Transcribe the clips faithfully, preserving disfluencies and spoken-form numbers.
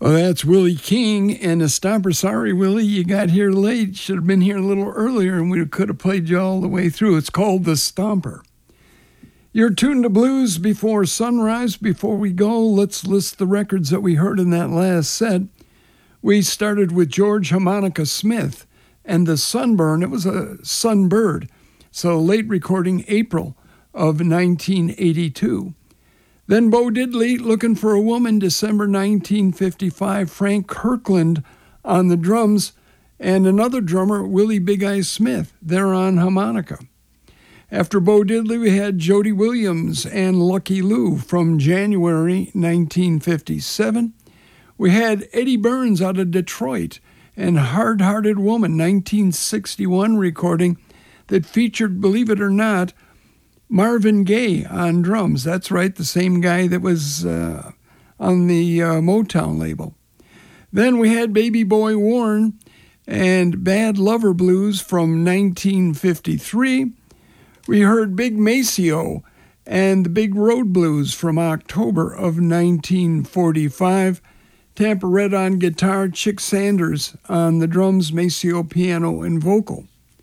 Well, that's Willie King and the Stomper. Sorry, Willie, you got here late. Should have been here a little earlier and we could have played you all the way through. It's called The Stomper. You're tuned to Blues Before Sunrise. Before we go, let's list the records that we heard in that last set. We started with George Harmonica Smith and The Sunburn. It was a Sunbird, so late recording April of nineteen eighty-two. Then Bo Diddley, Looking for a Woman, December nineteen fifty-five. Frank Kirkland on the drums, and another drummer, Willie Big Eye Smith, there on harmonica. After Bo Diddley, we had Jody Williams and Lucky Lou from January nineteen fifty-seven. We had Eddie Burns out of Detroit and Hard Hearted Woman, nineteen sixty-one recording that featured, believe it or not, Marvin Gaye on drums. That's right, the same guy that was uh, on the uh, Motown label. Then we had Baby Boy Warren and Bad Lover Blues from nineteen fifty-three. We heard Big Maceo and the Big Road Blues from October of nineteen forty-five. Tampa Red on guitar, Chick Sanders on the drums, Maceo piano and vocal.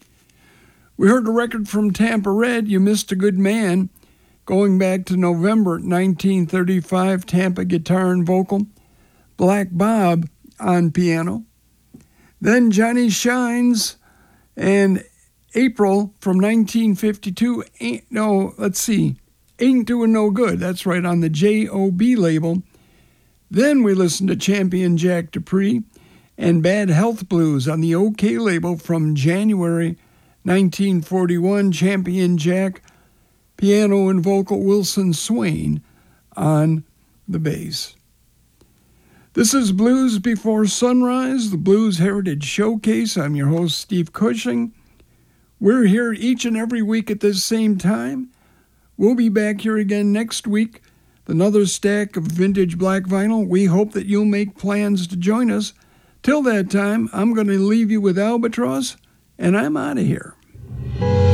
We heard a record from Tampa Red, You Missed a Good Man, going back to November nineteen thirty-five, Tampa guitar and vocal, Black Bob on piano. Then Johnny Shines and April from nineteen fifty-two, ain't, no, let's see, Ain't Doing No Good, that's right, on the J O B label. Then we listened to Champion Jack Dupree and Bad Health Blues on the OK label from January nineteen forty-one, Champion Jack, piano and vocal, Wilson Swain on the bass. This is Blues Before Sunrise, the Blues Heritage Showcase. I'm your host, Steve Cushing. We're here each and every week at this same time. We'll be back here again next week with another stack of vintage black vinyl. We hope that you'll make plans to join us. Till that time, I'm going to leave you with Albatross, and I'm out of here.